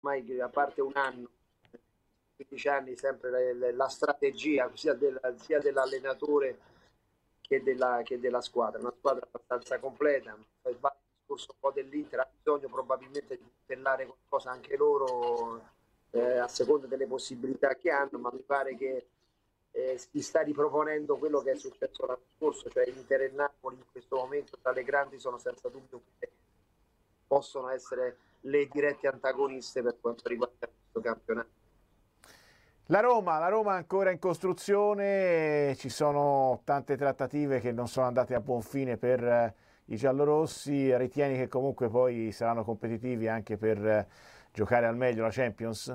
ormai a parte un anno, 15 anni, sempre la strategia sia dell'allenatore che della squadra, una squadra abbastanza completa. Il discorso un po' dell'Inter ha bisogno probabilmente di puntellare qualcosa anche loro a seconda delle possibilità che hanno, ma mi pare che si sta riproponendo quello che è successo l'anno scorso, cioè Inter e Napoli in questo momento tra le grandi sono senza dubbio possono essere le dirette antagoniste per quanto riguarda questo campionato. La Roma ancora in costruzione, ci sono tante trattative che non sono andate a buon fine per i giallorossi. Ritieni che comunque poi saranno competitivi anche per giocare al meglio la Champions?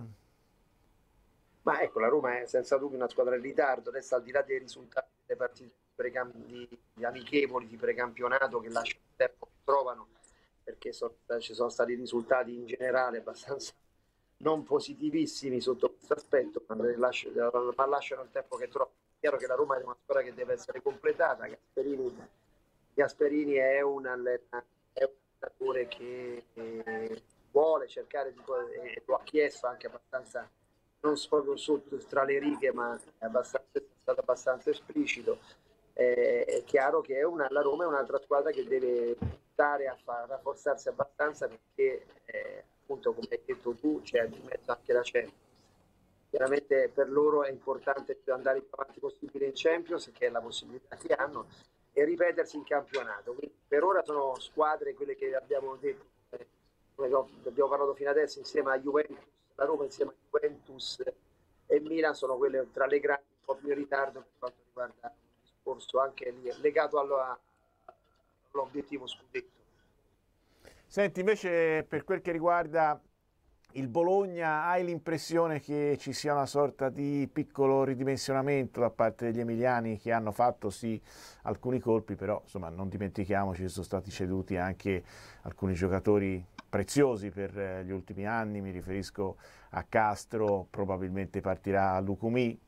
Ma ecco, la Roma è senza dubbio una squadra in ritardo, adesso al di là dei risultati delle partite di amichevoli di precampionato che lasciano il tempo che trovano, perché ci sono stati risultati in generale abbastanza non positivissimi sotto questo aspetto, ma lasciano il tempo che trovano. È chiaro che la Roma è una squadra che deve essere completata, Gasperini è un allenatore che vuole cercare di, e lo ha chiesto anche abbastanza non solo sotto tra le righe, ma è stato abbastanza esplicito. È chiaro che la Roma è un'altra squadra che deve stare a rafforzarsi abbastanza perché appunto come hai detto tu c'è di mezzo anche la Champions. Chiaramente per loro è importante andare il più avanti possibile in Champions, che è la possibilità che hanno, e ripetersi in campionato. Quindi per ora sono squadre quelle che abbiamo detto, abbiamo parlato fino adesso insieme a Juventus, la Roma insieme a Juventus e Milan sono quelle tra le grandi un po' più in ritardo per quanto riguarda il discorso anche lì, legato all'obiettivo scudetto. Senti, invece per quel che riguarda il Bologna, hai l'impressione che ci sia una sorta di piccolo ridimensionamento da parte degli emiliani che hanno fatto sì alcuni colpi, però insomma non dimentichiamoci che sono stati ceduti anche alcuni giocatori preziosi per gli ultimi anni, mi riferisco a Castro, probabilmente partirà Lucumí.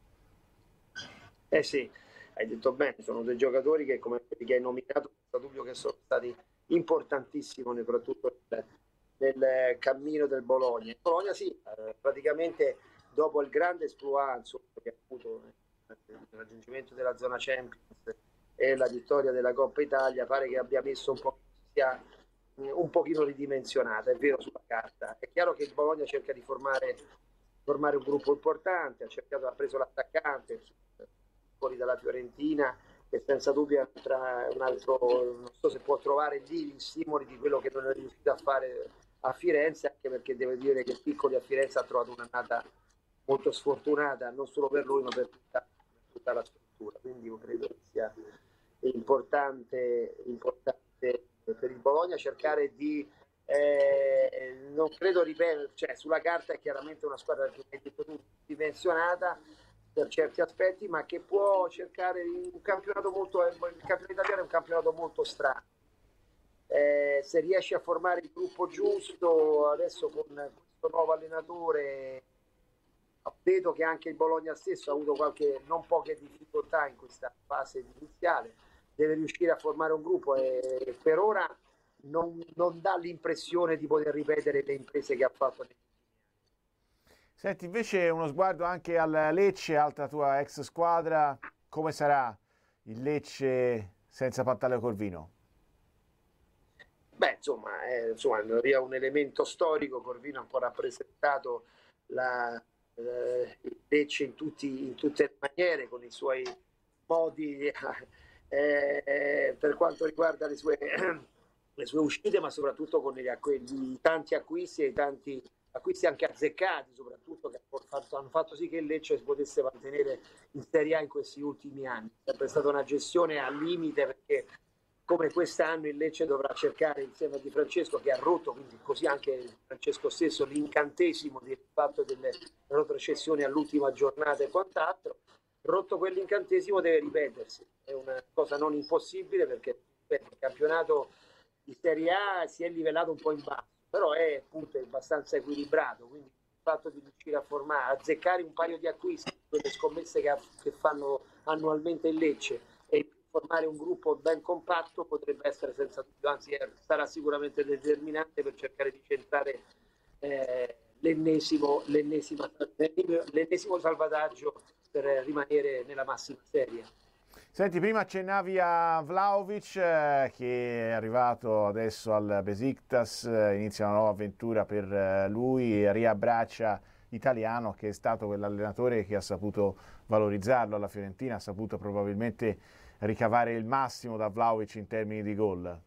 Eh sì, hai detto bene, sono dei giocatori che come quelli che hai nominato, senza dubbio che sono stati importantissimi soprattutto nel cammino del Bologna. Il Bologna sì, praticamente dopo il grande exploit che ha avuto il raggiungimento della zona Champions e la vittoria della Coppa Italia, pare che abbia messo sia un pochino ridimensionata, è vero sulla carta. È chiaro che il Bologna cerca di formare un gruppo importante, ha preso l'attaccante fuori dalla Fiorentina e senza dubbio un altro, non so se può trovare lì gli stimoli di quello che non è riuscito a fare a Firenze, anche perché devo dire che Piccoli a Firenze ha trovato un'annata molto sfortunata, non solo per lui ma per tutta la struttura, quindi io credo che sia importante per il Bologna cercare di non credo ripetere, cioè sulla carta è chiaramente una squadra che hai detto tu dimensionata per certi aspetti, ma che può cercare un campionato molto, il campionato italiano è un campionato molto strano. Se riesci a formare il gruppo giusto adesso con questo nuovo allenatore, vedo che anche il Bologna stesso ha avuto non poche difficoltà in questa fase iniziale, deve riuscire a formare un gruppo e per ora non dà l'impressione di poter ripetere le imprese che ha fatto negli ultimi anni. Senti, invece uno sguardo anche al Lecce, altra tua ex squadra, come sarà il Lecce senza Pantaleo Corvino? Beh, insomma, è un elemento storico, Corvino ha un po' rappresentato il Lecce in tutte le maniere, con i suoi modi per quanto riguarda le sue uscite, ma soprattutto con i tanti acquisti e i tanti acquisti anche azzeccati, soprattutto che hanno fatto sì che il Lecce si potesse mantenere in Serie A in questi ultimi anni. È sempre stata una gestione al limite perché come quest'anno il Lecce dovrà cercare insieme a Di Francesco che ha rotto, quindi così anche Francesco stesso, l'incantesimo del fatto delle retrocessioni all'ultima giornata e quant'altro, rotto quell'incantesimo deve ripetersi, è una cosa non impossibile perché il campionato di Serie A si è livellato un po' in basso, però è appunto abbastanza equilibrato, quindi il fatto di riuscire a formare, azzeccare un paio di acquisti, quelle scommesse che fanno annualmente il Lecce e formare un gruppo ben compatto potrebbe essere senza dubbio, anzi sarà sicuramente determinante per cercare di centrare l'ennesimo salvataggio per rimanere nella massima serie. Senti, prima accennavi a Vlahovic che è arrivato adesso al Besiktas, inizia una nuova avventura per lui, riabbraccia Italiano che è stato quell'allenatore che ha saputo valorizzarlo alla Fiorentina, ha saputo probabilmente ricavare il massimo da Vlahovic in termini di gol.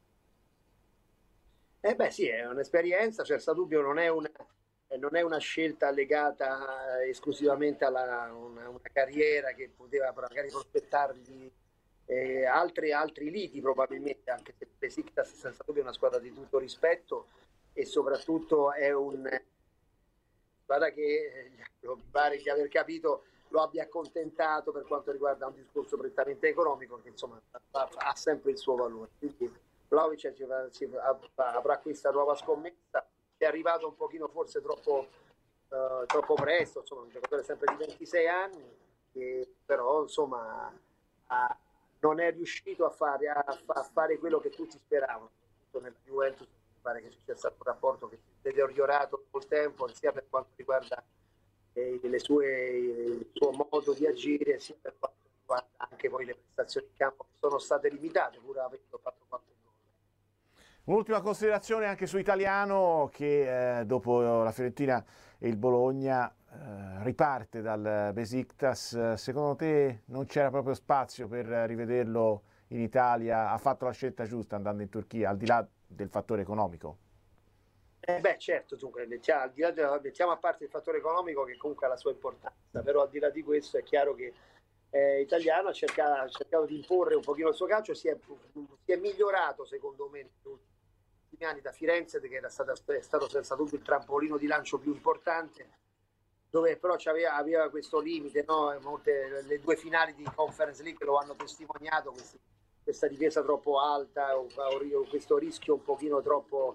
Beh sì, è un'esperienza, senza dubbio non è una scelta legata esclusivamente a una carriera che poteva magari prospettargli altri liti probabilmente, anche se Besiktas senza dubbio è una squadra di tutto rispetto e soprattutto è una squadra che mi pare di aver capito lo abbia accontentato per quanto riguarda un discorso prettamente economico che insomma ha sempre il suo valore. Quindi Vlahovic avrà questa nuova scommessa, è arrivato un pochino forse troppo presto, insomma un giocatore sempre di 26 anni, però insomma non è riuscito a fare quello che tutti speravano. Nella Juventus mi pare che ci sia stato un rapporto che si è deteriorato col tempo, sia per quanto riguarda il suo modo di agire, sia per quanto riguarda anche poi le prestazioni in campo che sono state limitate, pur avendo fatto qualche gol. Un'ultima considerazione anche su Italiano che dopo la Fiorentina e il Bologna riparte dal Besiktas. Secondo te non c'era proprio spazio per rivederlo in Italia? Ha fatto la scelta giusta andando in Turchia, al di là del fattore economico? Beh certo, dunque, mettiamo a parte il fattore economico che comunque ha la sua importanza, però al di là di questo è chiaro che Italiano ha cercato di imporre un pochino il suo calcio, si è migliorato secondo me negli ultimi anni da Firenze, che è stato senza dubbio il trampolino di lancio più importante, dove però aveva questo limite, no? Le due finali di Conference League lo hanno testimoniato, questa difesa troppo alta, o questo rischio un pochino troppo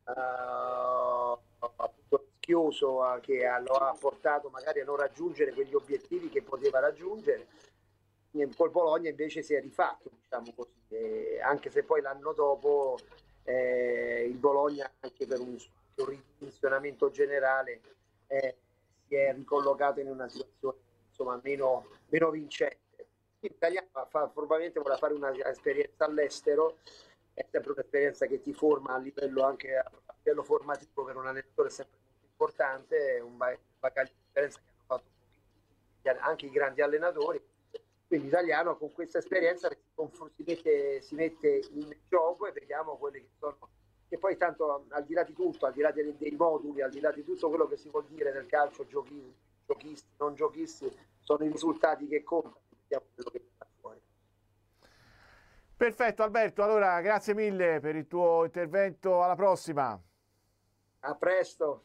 rischioso che lo ha portato magari a non raggiungere quegli obiettivi che poteva raggiungere. Col Bologna invece si è rifatto, diciamo così, anche se poi l'anno dopo il Bologna, anche per un ridimensionamento generale, si è ricollocato in una situazione insomma meno vincente. L'Italiano probabilmente vorrà fare un'esperienza all'estero, è sempre un'esperienza che ti forma a livello anche a livello formativo, per un allenatore sempre molto importante, è un bagaglio di esperienza che hanno fatto anche i grandi allenatori. Quindi Italiano con questa esperienza si mette in gioco e vediamo quelli che sono, che poi tanto al di là di tutto, al di là dei moduli, al di là di tutto quello che si vuol dire del calcio, giochisti, non giochisti, sono i risultati che contano, vediamo quello che sta fuori. Perfetto Alberto, allora grazie mille per il tuo intervento, alla prossima. A presto.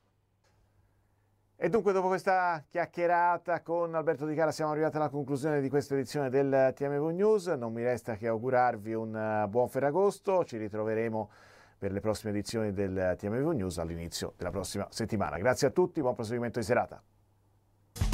E dunque dopo questa chiacchierata con Alberto Di Cara siamo arrivati alla conclusione di questa edizione del TMV News. Non mi resta che augurarvi un buon Ferragosto, ci ritroveremo per le prossime edizioni del TMV News all'inizio della prossima settimana. Grazie a tutti, buon proseguimento di serata.